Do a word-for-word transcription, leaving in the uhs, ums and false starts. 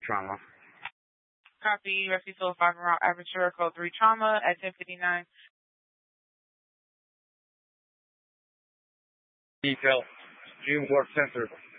Trauma. Copy. Rescue Soul five around Aperture, code three trauma at ten fifty-nine. Detail. June Warp Center.